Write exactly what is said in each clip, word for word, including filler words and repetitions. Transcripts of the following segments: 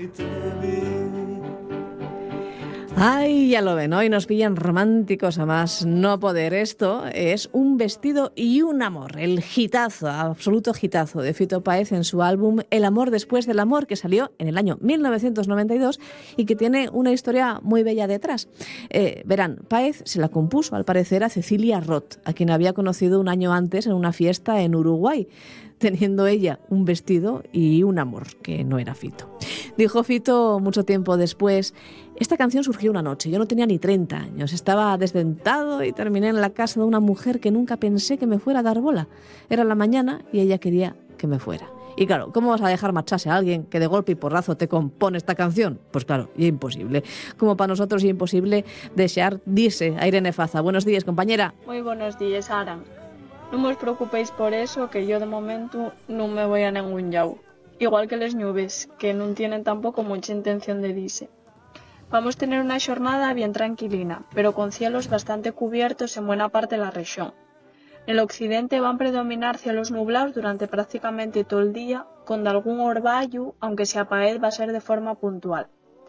Ay, ya lo ven, hoy nos pillan románticos a más no poder. Esto es Un vestido y un amor, el hitazo, absoluto hitazo de Fito Páez en su álbum El amor después del amor, que salió en el año mil novecientos noventa y dos y que tiene una historia muy bella detrás. Eh, verán, Páez se la compuso, al parecer, a Cecilia Roth, a quien había conocido un año antes en una fiesta en Uruguay, teniendo ella un vestido y un amor, que no era Fito. Dijo Fito mucho tiempo después: esta canción surgió una noche, yo no tenía ni treinta años, estaba desdentado y terminé en la casa de una mujer que nunca pensé que me fuera a dar bola. Era la mañana y ella quería que me fuera. Y claro, ¿cómo vas a dejar marcharse a alguien que de golpe y porrazo te compone esta canción? Pues claro, y imposible. Como para nosotros es imposible desear, dice a Irene Faza. Buenos días, compañera. Muy buenos días, Ara. No os preocupéis por eso, que yo de momento no me voy a ningún llau. Igual que las nubes, que no tienen tampoco mucha intención de irse. Vamos a tener una jornada bien tranquilina, pero con cielos bastante cubiertos en buena parte de la región. En el occidente van a predominar cielos nublados durante prácticamente todo el día, con algún orvallo, aunque si Páez va a ser de forma puntual.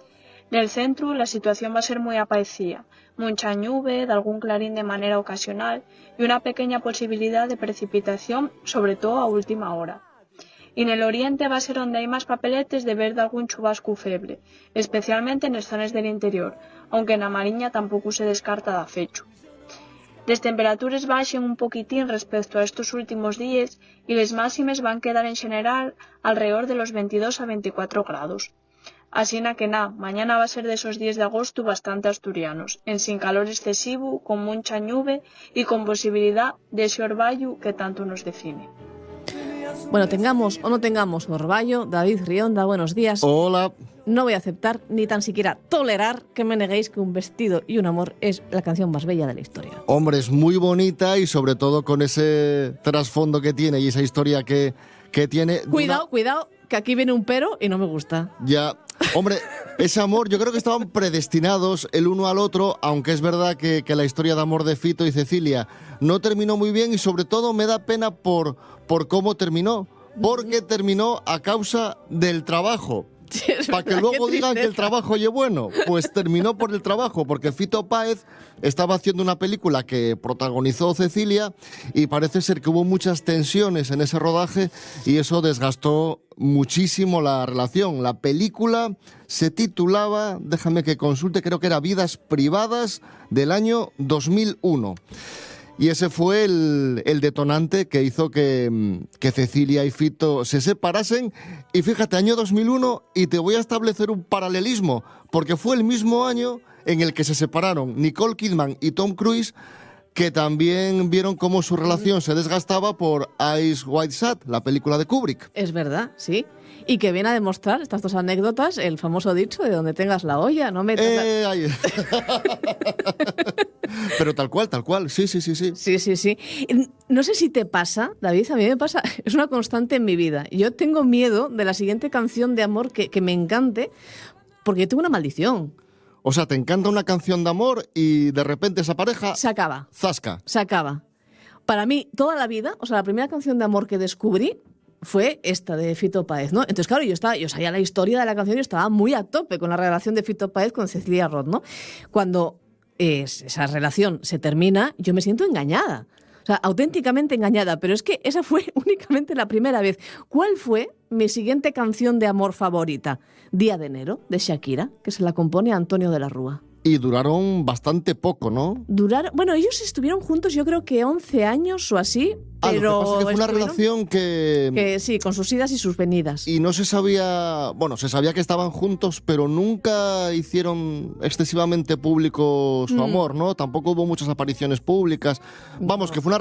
En el centro la situación va a ser muy apaecida, mucha nube, de algún clarín de manera ocasional y una pequeña posibilidad de precipitación, sobre todo a última hora. Y en el oriente va a ser donde hay más papeletes de ver de algún chubasco feble, especialmente en las zonas del interior, aunque en la Mariña tampoco se descarta de fecho. Las temperaturas bajan un poquitín respecto a estos últimos días y las máximas van a quedar en general alrededor de los veintidós a veinticuatro grados. Así na que na, mañana va a ser de esos días de agosto bastante asturianos, en sin calor excesivo, con mucha nube y con posibilidad de ese orvallo que tanto nos define. Bueno, tengamos o no tengamos orvallo, David Rionda, buenos días. Hola. No voy a aceptar, ni tan siquiera tolerar, que me neguéis que Un vestido y un amor es la canción más bella de la historia. Hombre, es muy bonita y sobre todo con ese trasfondo que tiene y esa historia que, que tiene. Cuidado, una... cuidado, que aquí viene un pero y no me gusta. Ya, hombre, ese amor, yo creo que estaban predestinados el uno al otro, aunque es verdad que, que la historia de amor de Fito y Cecilia no terminó muy bien y sobre todo me da pena por, por cómo terminó, porque terminó a causa del trabajo. Sí, para que luego digan que el trabajo es bueno. Pues terminó por el trabajo, porque Fito Páez estaba haciendo una película que protagonizó Cecilia y parece ser que hubo muchas tensiones en ese rodaje y eso desgastó muchísimo la relación. La película se titulaba, déjame que consulte, creo que era Vidas Privadas, del año dos mil uno. Y ese fue el, el detonante que hizo que, que Cecilia y Fito se separasen. Y fíjate, año dos mil uno, y te voy a establecer un paralelismo, porque fue el mismo año en el que se separaron Nicole Kidman y Tom Cruise, que también vieron cómo su relación se desgastaba por Eyes Wide Shut, la película de Kubrick. Es verdad, sí. Y que viene a demostrar estas dos anécdotas el famoso dicho de donde tengas la olla, no metas eh, la... Ay. Pero tal cual, tal cual, sí, sí, sí, sí. Sí, sí, sí. No sé si te pasa, David, a mí me pasa, es una constante en mi vida. Yo tengo miedo de la siguiente canción de amor que, que me encante, porque yo tengo una maldición. O sea, te encanta una canción de amor y de repente esa pareja... Se acaba. Zasca. Se acaba. Para mí, toda la vida, o sea, la primera canción de amor que descubrí fue esta de Fito Páez, ¿no? Entonces, claro, yo estaba, yo sabía la historia de la canción y estaba muy a tope con la relación de Fito Páez con Cecilia Roth, ¿no? Cuando eh, esa relación se termina, yo me siento engañada. O sea, auténticamente engañada, pero es que esa fue únicamente la primera vez. ¿Cuál fue mi siguiente canción de amor favorita? Día de enero, de Shakira, que se la compone Antonio de la Rúa. Y duraron bastante poco, ¿no? Duraron, bueno, ellos estuvieron juntos yo creo que once años o así, ah, pero... Lo que pasa es que fue una relación que... que... sí, con sus idas y sus venidas. Y no se sabía... Bueno, se sabía que estaban juntos, pero nunca hicieron excesivamente público su mm. amor, ¿no? Tampoco hubo muchas apariciones públicas. Vamos, no. que fue una